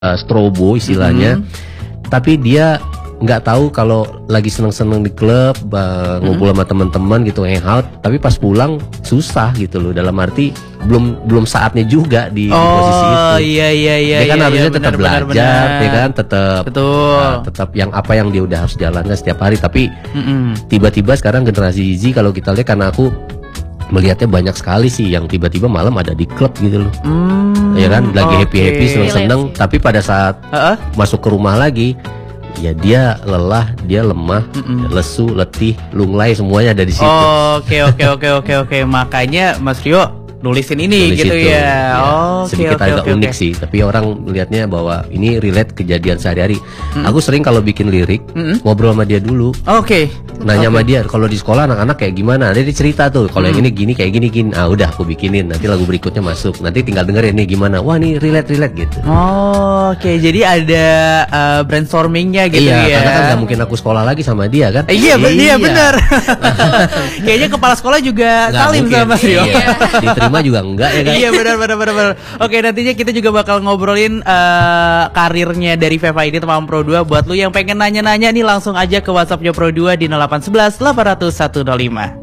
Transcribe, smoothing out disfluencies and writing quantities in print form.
strobo istilahnya. Tapi dia nggak tahu kalau lagi seneng-seneng di klub, ngumpul sama teman-teman gitu, hangout. Tapi pas pulang susah gitu loh. Dalam arti belum saatnya juga di posisi itu. Oh iya. Dia kan harusnya tetap belajar, ya kan, tetap yang apa yang dia udah harus jalankan setiap hari. Tapi tiba-tiba sekarang generasi Z kalau kita lihat, karena aku melihatnya banyak sekali sih yang tiba-tiba malam ada di klub gitu loh. Ya kan, lagi happy-happy, seneng-seneng, tapi pada saat masuk ke rumah lagi, ya dia lelah, dia lemah, lesu, letih, lunglai, semuanya ada di situ. Oke. Makanya Mas Rio nulisin ini Tulis gitu itu, ya. Sedikit agak unik sih, tapi orang melihatnya bahwa ini relate kejadian sehari-hari. Aku sering kalau bikin lirik ngobrol sama dia dulu. Nanya sama dia, kalau di sekolah anak-anak kayak gimana? Dia cerita tuh, kalau yang ini gini, kayak gini. Udah aku bikinin, nanti lagu berikutnya masuk. Nanti tinggal dengerin nih gimana. Wah, nih relate gitu. Oke, jadi ada brainstormingnya gitu ya. Iya, karena kan gak mungkin aku sekolah lagi sama dia kan. Iya benar. Kayaknya kepala sekolah juga salim sama Mas Rio. Diterima juga enggak ya kan. Iya benar. Oke, nantinya kita juga bakal ngobrolin karirnya dari Veva ini teman Pro 2. Buat lu yang pengen nanya-nanya nih, langsung aja ke WhatsAppnya Pro 2 di 0811 800 105.